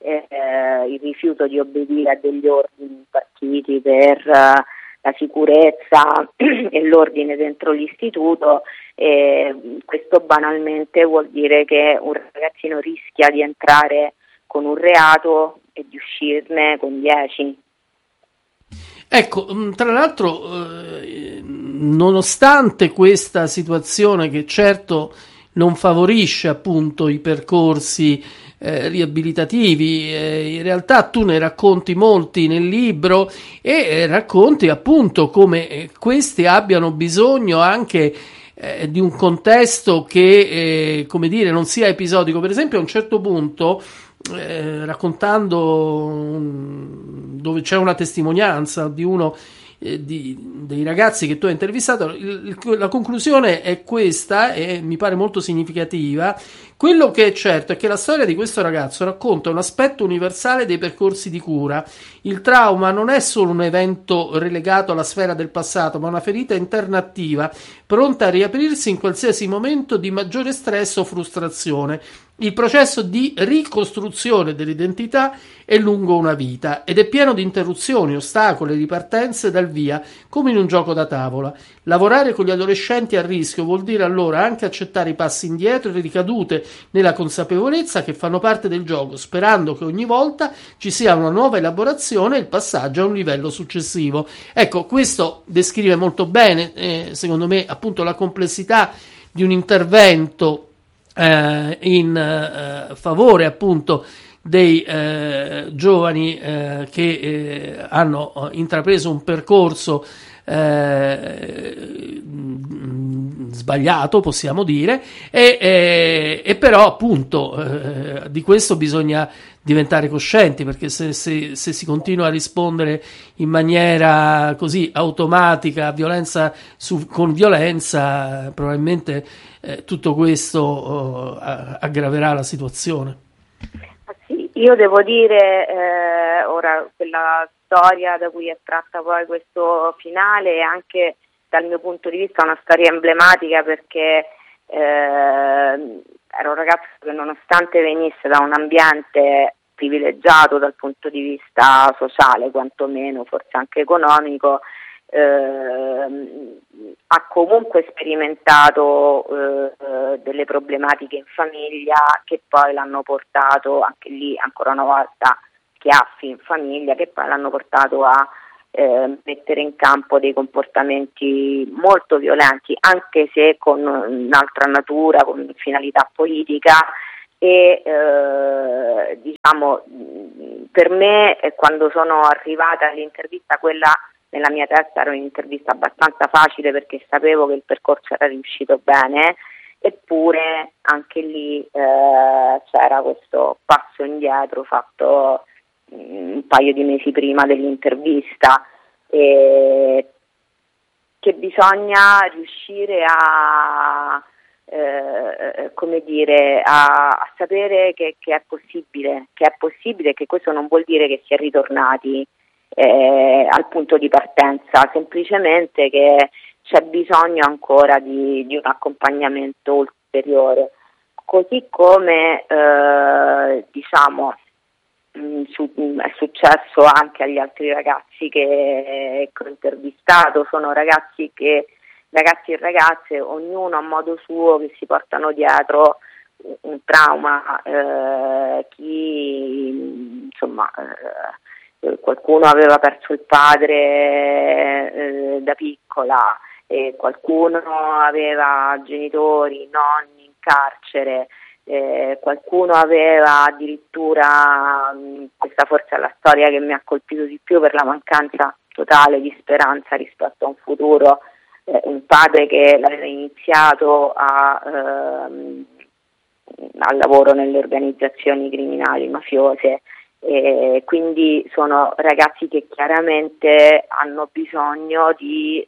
il rifiuto di obbedire a degli ordini impartiti per la sicurezza e l'ordine dentro l'istituto. Questo banalmente vuol dire che un ragazzino rischia di entrare con un reato e di uscirne con 10. Ecco, tra l'altro, nonostante questa situazione che certo non favorisce appunto i percorsi riabilitativi, in realtà tu ne racconti molti nel libro e racconti appunto come questi abbiano bisogno anche di un contesto che non sia episodico. Per esempio, a un certo punto, raccontando dove c'è una testimonianza di uno dei ragazzi che tu hai intervistato, la conclusione è questa, e mi pare molto significativa. Quello che è certo è che la storia di questo ragazzo racconta un aspetto universale dei percorsi di cura. Il trauma non è solo un evento relegato alla sfera del passato, ma una ferita interna attiva, pronta a riaprirsi in qualsiasi momento di maggiore stress o frustrazione. Il processo di ricostruzione dell'identità è lungo una vita ed è pieno di interruzioni, ostacoli, ripartenze dal via, come in un gioco da tavola. Lavorare con gli adolescenti a rischio vuol dire allora anche accettare i passi indietro e le ricadute nella consapevolezza che fanno parte del gioco, sperando che ogni volta ci sia una nuova elaborazione e il passaggio a un livello successivo. Ecco, questo descrive molto bene, secondo me, appunto la complessità di un intervento in favore appunto dei giovani che hanno intrapreso un percorso sbagliato, possiamo dire, e però appunto di questo bisogna diventare coscienti, perché se si continua a rispondere in maniera così automatica, violenza con violenza, probabilmente tutto questo aggraverà la situazione. Sì, io devo dire, ora quella storia da cui è tratta poi questo finale è anche dal mio punto di vista una storia emblematica, perché era un ragazzo che, nonostante venisse da un ambiente privilegiato dal punto di vista sociale, quantomeno, forse anche economico, ha comunque sperimentato delle problematiche in famiglia che poi l'hanno portato, anche lì ancora una volta schiaffi in famiglia, che poi l'hanno portato a mettere in campo dei comportamenti molto violenti, anche se con un'altra natura, con finalità politica. E diciamo, per me, quando sono arrivata all'intervista, quella nella mia testa era un'intervista abbastanza facile, perché sapevo che il percorso era riuscito bene, eppure anche lì c'era questo passo indietro fatto un paio di mesi prima dell'intervista, che bisogna riuscire a come dire, a sapere che è possibile, che questo non vuol dire che si è ritornati al punto di partenza, semplicemente che c'è bisogno ancora di un accompagnamento ulteriore, così come diciamo è successo anche agli altri ragazzi che ho intervistato. Sono ragazzi e ragazze, ognuno a modo suo, che si portano dietro un trauma, chi insomma qualcuno aveva perso il padre da piccola, e qualcuno aveva genitori, nonni in carcere, qualcuno aveva addirittura, questa forse è la storia che mi ha colpito di più per la mancanza totale di speranza rispetto a un futuro, un padre che l'aveva iniziato al lavoro nelle organizzazioni criminali mafiose. Quindi sono ragazzi che chiaramente hanno bisogno di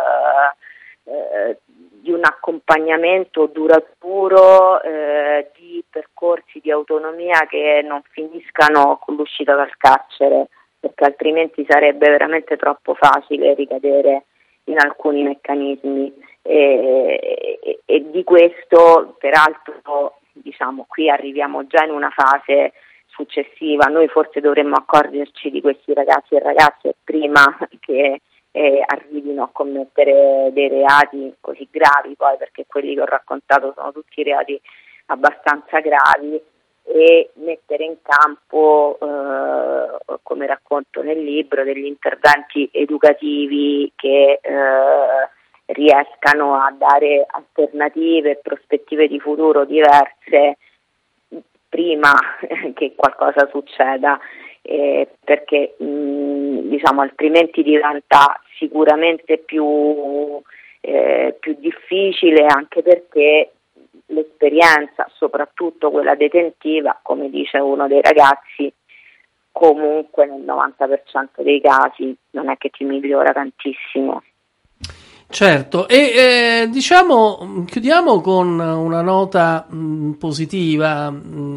un accompagnamento duraturo, di percorsi di autonomia che non finiscano con l'uscita dal carcere, perché altrimenti sarebbe veramente troppo facile ricadere in alcuni meccanismi, e di questo peraltro, diciamo, qui arriviamo già in una fase successiva. Noi forse dovremmo accorgerci di questi ragazzi e ragazze prima che arrivino a commettere dei reati così gravi, poi, perché quelli che ho raccontato sono tutti reati abbastanza gravi, e mettere in campo, come racconto nel libro, degli interventi educativi che riescano a dare alternative e prospettive di futuro diverse prima che qualcosa succeda, perché diciamo altrimenti diventa sicuramente più difficile, anche perché l'esperienza, soprattutto quella detentiva, come dice uno dei ragazzi, comunque nel 90% dei casi non è che ti migliora tantissimo. Certo, e diciamo, chiudiamo con una nota positiva,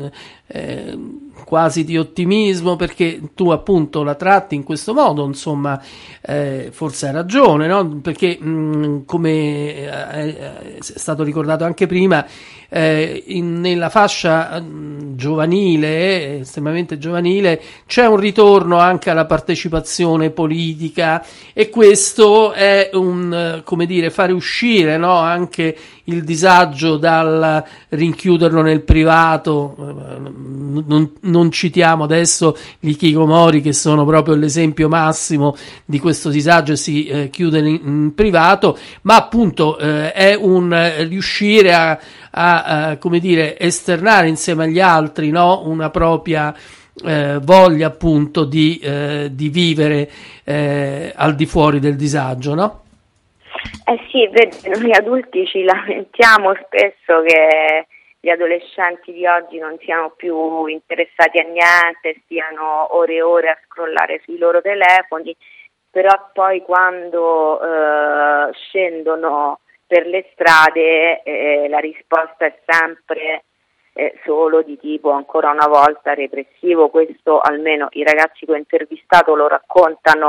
quasi di ottimismo, perché tu appunto la tratti in questo modo, insomma, forse hai ragione, no? Perché come è stato ricordato anche prima, nella fascia giovanile, estremamente giovanile, c'è un ritorno anche alla partecipazione politica, e questo è come dire, fare uscire, no, anche il disagio dal rinchiuderlo nel privato. Non citiamo adesso gli hikikomori, che sono proprio l'esempio massimo di questo disagio, e si chiude in privato, ma appunto è un riuscire a come dire, esternare insieme agli altri, no, una propria voglia appunto di vivere al di fuori del disagio, no? Sì, vedi, noi adulti ci lamentiamo spesso che gli adolescenti di oggi non siano più interessati a niente, stiano ore e ore a scrollare sui loro telefoni, però poi quando scendono per le strade la risposta è sempre solo di tipo, ancora una volta, repressivo. Questo almeno i ragazzi che ho intervistato lo raccontano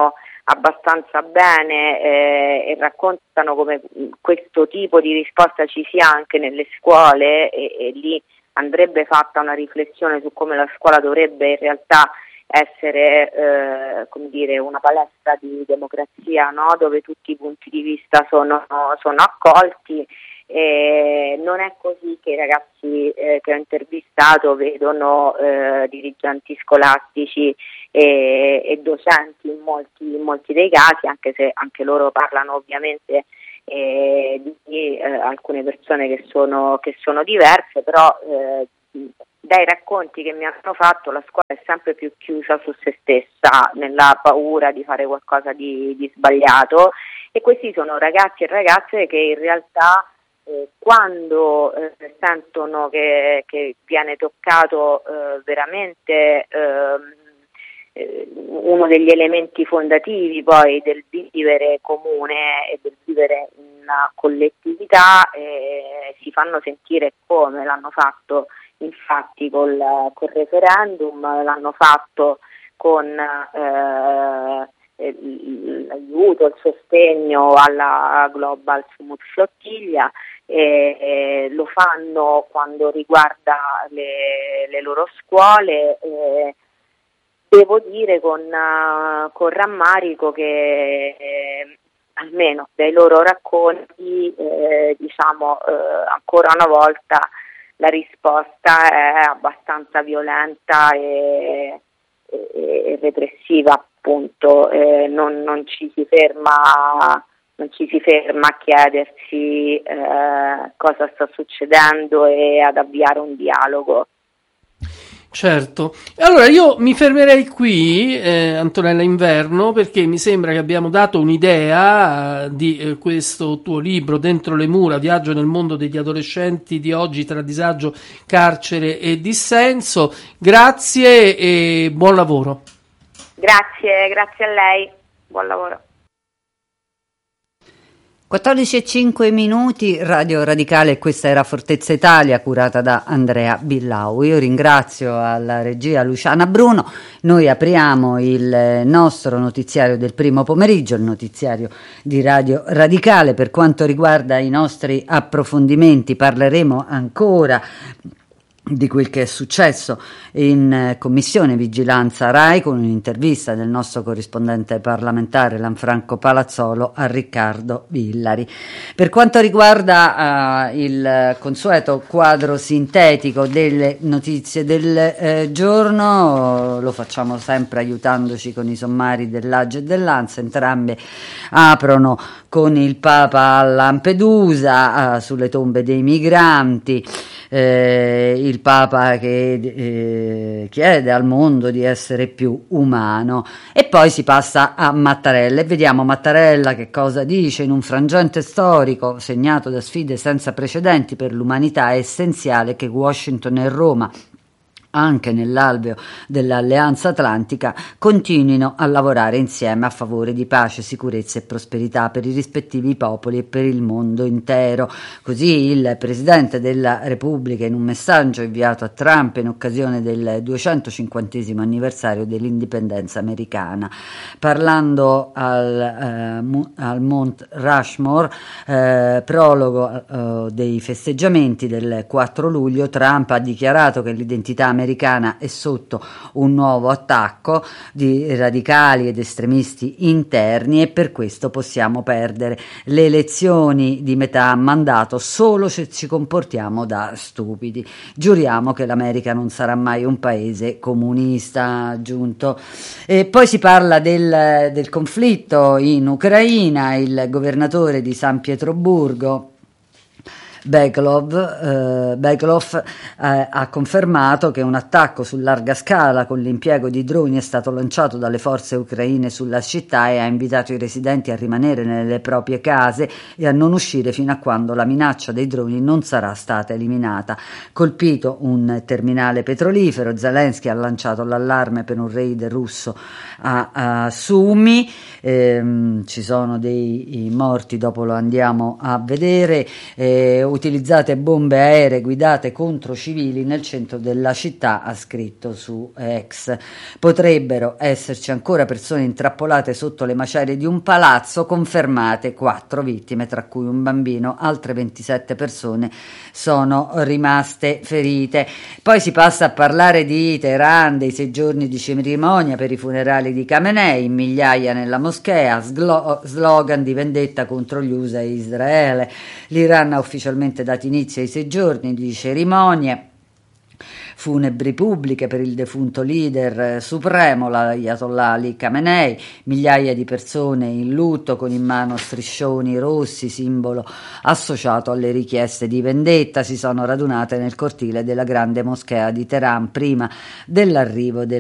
abbastanza bene e raccontano come questo tipo di risposta ci sia anche nelle scuole e lì andrebbe fatta una riflessione su come la scuola dovrebbe in realtà essere come dire, una palestra di democrazia, no? Dove tutti i punti di vista sono accolti. Non è così che i ragazzi che ho intervistato vedono dirigenti scolastici e docenti in molti dei casi, anche se anche loro parlano ovviamente di alcune persone che sono diverse, però dai racconti che mi hanno fatto la scuola è sempre più chiusa su se stessa, nella paura di fare qualcosa di sbagliato, e questi sono ragazzi e ragazze che in realtà quando sentono che viene toccato veramente uno degli elementi fondativi poi del vivere comune e del vivere in collettività, si fanno sentire come l'hanno fatto infatti col referendum, l'hanno fatto con l'aiuto, il sostegno alla Global Smooth Flottiglia, lo fanno quando riguarda le loro scuole. Devo dire con rammarico che almeno dai loro racconti ancora una volta la risposta è abbastanza violenta e repressiva, appunto. Non ci si ferma a chiedersi cosa sta succedendo e ad avviare un dialogo. Certo, allora io mi fermerei qui, Antonella Inverno, perché mi sembra che abbiamo dato un'idea di questo tuo libro, Dentro le mura, viaggio nel mondo degli adolescenti di oggi tra disagio, carcere e dissenso. Grazie e buon lavoro. Grazie a lei, buon lavoro. 14:05, Radio Radicale, questa era Fortezza Italia, curata da Andrea Billau. Io ringrazio alla regia Luciana Bruno. Noi apriamo il nostro notiziario del primo pomeriggio, il notiziario di Radio Radicale. Per quanto riguarda i nostri approfondimenti parleremo ancora di quel che è successo in Commissione Vigilanza Rai, con un'intervista del nostro corrispondente parlamentare Lanfranco Palazzolo a Riccardo Villari. Per quanto riguarda il consueto quadro sintetico delle notizie del giorno, lo facciamo sempre aiutandoci con i sommari dell'Age e dell'Ansa. Entrambe aprono con il Papa a Lampedusa, sulle tombe dei migranti, il Papa che chiede al mondo di essere più umano, e poi si passa a Mattarella e vediamo Mattarella che cosa dice. In un frangente storico segnato da sfide senza precedenti per l'umanità è essenziale che Washington e Roma, anche nell'alveo dell'Alleanza Atlantica, continuino a lavorare insieme a favore di pace, sicurezza e prosperità per i rispettivi popoli e per il mondo intero. Così il Presidente della Repubblica, in un messaggio inviato a Trump in occasione del 250° anniversario dell'indipendenza americana. Parlando al Mount Rushmore, prologo dei festeggiamenti del 4 luglio, Trump ha dichiarato che l'identità americana è sotto un nuovo attacco di radicali ed estremisti interni, e per questo possiamo perdere le elezioni di metà mandato solo se ci comportiamo da stupidi. Giuriamo che l'America non sarà mai un paese comunista, ha aggiunto. E poi si parla del conflitto in Ucraina. Il governatore di San Pietroburgo, Beglov ha confermato che un attacco su larga scala con l'impiego di droni è stato lanciato dalle forze ucraine sulla città, e ha invitato i residenti a rimanere nelle proprie case e a non uscire fino a quando la minaccia dei droni non sarà stata eliminata. Colpito un terminale petrolifero, Zelensky ha lanciato l'allarme per un raid russo a Sumi. Ci sono dei morti, dopo lo andiamo a vedere. utilizzate bombe aeree guidate contro civili nel centro della città, ha scritto su X. Potrebbero esserci ancora persone intrappolate sotto le macerie di un palazzo, confermate 4 vittime, tra cui un bambino, altre 27 persone sono rimaste ferite. Poi si passa a parlare di Teheran, dei 6 giorni di cerimonia per i funerali di Khamenei, migliaia nella moschea, slogan di vendetta contro gli USA e Israele. L'Iran ha ufficialmente dato inizio ai 6 giorni di cerimonie funebri pubbliche per il defunto leader supremo, l'Ayatollah Ali Khamenei, migliaia di persone in lutto con in mano striscioni rossi, simbolo associato alle richieste di vendetta, si sono radunate nel cortile della grande moschea di Teheran prima dell'arrivo del